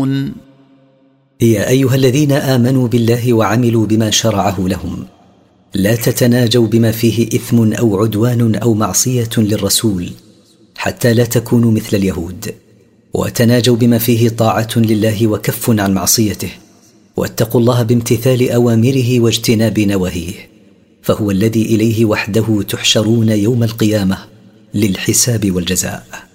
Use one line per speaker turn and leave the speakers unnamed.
يعملون.
يا أيها الذين آمنوا بالله وعملوا بما شرعه لهم، لا تتناجوا بما فيه إثم أو عدوان أو معصية للرسول، حتى لا تكونوا مثل اليهود، وتناجوا بما فيه طاعة لله وكف عن معصيته، واتقوا الله بامتثال أوامره واجتناب نواهيه، فهو الذي إليه وحده تحشرون يوم القيامة للحساب والجزاء.